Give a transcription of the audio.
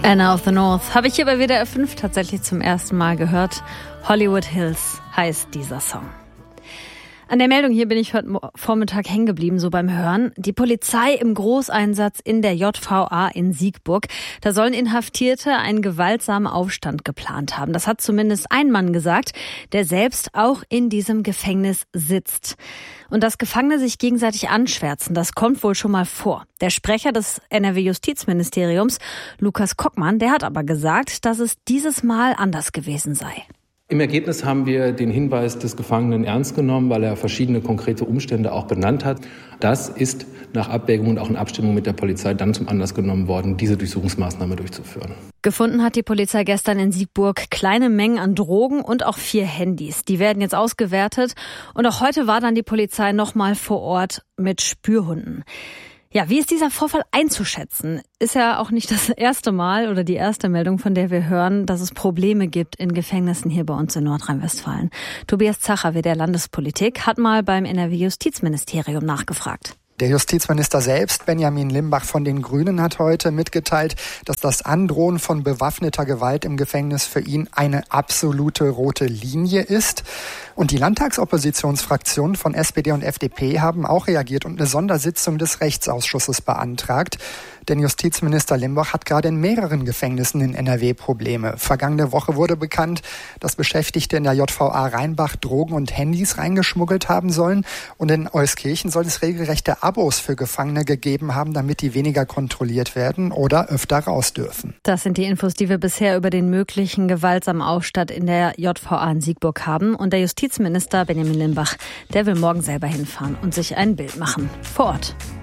Anna of the North habe ich hier bei WDR 5 tatsächlich zum ersten Mal gehört. Hollywood Hills heißt dieser Song. An der Meldung hier bin ich heute Vormittag hängen geblieben, so beim Hören. Die Polizei im Großeinsatz in der JVA in Siegburg. Da sollen Inhaftierte einen gewaltsamen Aufstand geplant haben. Das hat zumindest ein Mann gesagt, der selbst auch in diesem Gefängnis sitzt. Und dass Gefangene sich gegenseitig anschwärzen, das kommt wohl schon mal vor. Der Sprecher des NRW-Justizministeriums, Lukas Kockmann, der hat aber gesagt, dass es dieses Mal anders gewesen sei. Im Ergebnis haben wir den Hinweis des Gefangenen ernst genommen, weil er verschiedene konkrete Umstände auch benannt hat. Das ist nach Abwägung und auch in Abstimmung mit der Polizei dann zum Anlass genommen worden, diese Durchsuchungsmaßnahme durchzuführen. Gefunden hat die Polizei gestern in Siegburg kleine Mengen an Drogen und auch 4 Handys. Die werden jetzt ausgewertet. Und auch heute war dann die Polizei nochmal vor Ort mit Spürhunden. Ja, wie ist dieser Vorfall einzuschätzen? Ist ja auch nicht das erste Mal oder die erste Meldung, von der wir hören, dass es Probleme gibt in Gefängnissen hier bei uns in Nordrhein-Westfalen. Tobias Zacher, der Landespolitik, hat mal beim NRW-Justizministerium nachgefragt. Der Justizminister selbst, Benjamin Limbach von den Grünen, hat heute mitgeteilt, dass das Androhen von bewaffneter Gewalt im Gefängnis für ihn eine absolute rote Linie ist. Und die Landtagsoppositionsfraktionen von SPD und FDP haben auch reagiert und eine Sondersitzung des Rechtsausschusses beantragt. Denn Justizminister Limbach hat gerade in mehreren Gefängnissen in NRW Probleme. Vergangene Woche wurde bekannt, dass Beschäftigte in der JVA Rheinbach Drogen und Handys reingeschmuggelt haben sollen. Und in Euskirchen soll es regelrechte Abos für Gefangene gegeben haben, damit die weniger kontrolliert werden oder öfter raus dürfen. Das sind die Infos, die wir bisher über den möglichen gewaltsamen Aufstand in der JVA in Siegburg haben. Und der Justizminister Benjamin Limbach, der will morgen selber hinfahren und sich ein Bild machen vor Ort.